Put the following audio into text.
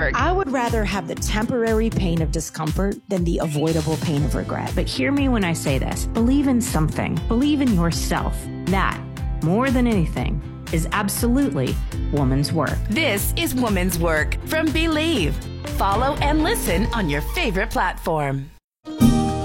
work. I would rather have the temporary pain of discomfort than the avoidable pain of regret. But hear me when I say this. Believe in something. Believe in yourself. That, more than anything, is absolutely woman's work. This is Woman's Work from Believe. Follow and listen on your favorite platform.